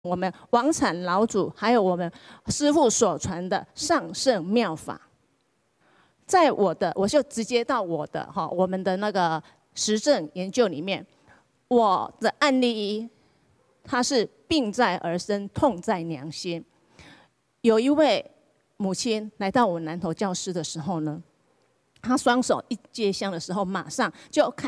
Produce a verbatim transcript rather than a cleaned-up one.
我们王产老祖还有我们师父所传的上圣妙法。在我的，我就直接到我的哈，我们的那个实证研究里面，我的案例一，它是病在儿身，痛在娘心。有一位母亲来到我们南投教室的时候呢，她双手一接香的时候，马上就开